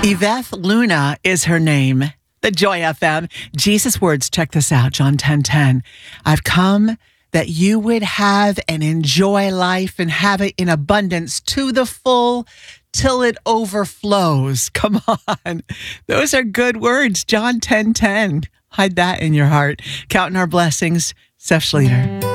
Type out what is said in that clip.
Yvette Luna is her name. The Joy FM. Jesus words, check this out, John 10:10. I've come that you would have and enjoy life and have it in abundance to the full till it overflows. Come on. Those are good words. John 10:10. Hide that in your heart. Counting our blessings. Steph Schleter.